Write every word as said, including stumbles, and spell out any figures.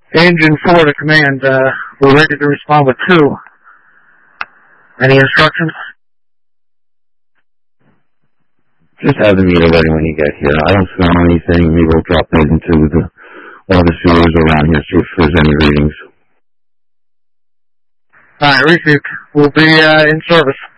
Engine four to command. Uh, we're ready to respond with two. Any instructions? Just have the meter ready when you get here. I don't smell anything. We will drop it into the, all the sewers around here, see if there's any readings. Alright, received. We'll be uh, in service.